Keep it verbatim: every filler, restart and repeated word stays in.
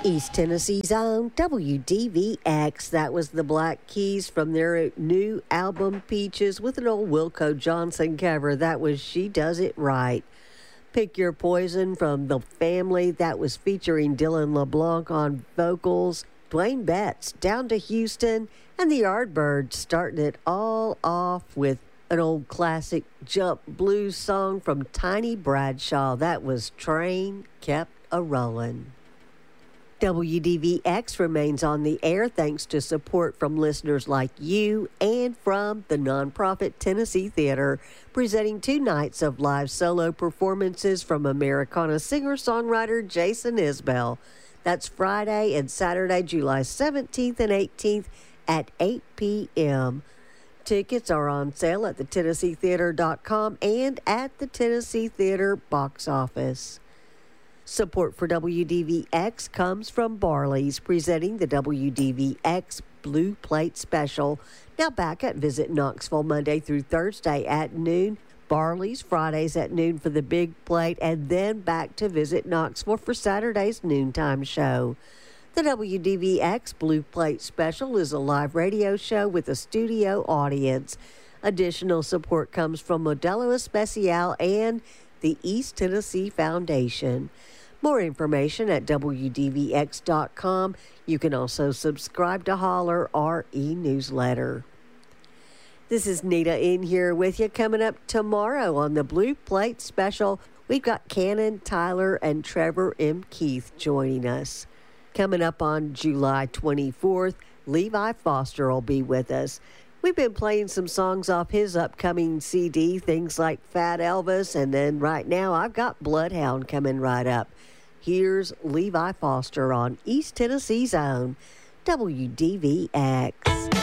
East Tennessee's own W D V X. That was the Black Keys from their new album Peaches with an old Wilco Johnson cover. That was She Does It Right. Pick Your Poison from The Family. That was featuring Dylan LeBlanc on vocals. Dwayne Betts, Down to Houston, and the Yardbirds starting it all off with an old classic jump blues song from Tiny Bradshaw. That was Train Kept A-Rollin'. W D V X remains on the air thanks to support from listeners like you and from the nonprofit Tennessee Theater, presenting two nights of live solo performances from Americana singer-songwriter Jason Isbell. That's Friday and Saturday, July seventeenth and eighteenth at eight p.m. Tickets are on sale at the tennessee theater dot com and at the Tennessee Theater box office. Support for W D V X comes from Barley's, presenting the W D V X Blue Plate Special. Now back at Visit Knoxville Monday through Thursday at noon. Barley's Fridays at noon for the big plate, and then back to Visit Knoxville for Saturday's noontime show. The W D V X Blue Plate Special is a live radio show with a studio audience. Additional support comes from Modelo Especial and the East Tennessee Foundation. More information at W D V X dot com. You can also subscribe to Holler, our e-newsletter. This is Nita in here with you. Coming up tomorrow on the Blue Plate Special, we've got Cannon, Tyler, and Trevor M. Keith joining us. Coming up on July twenty-fourth, Levi Foster will be with us. We've been playing some songs off his upcoming C D, things like Fat Elvis, and then right now I've got Bloodhound coming right up. Here's Levi Foster on East Tennessee's own W D V X.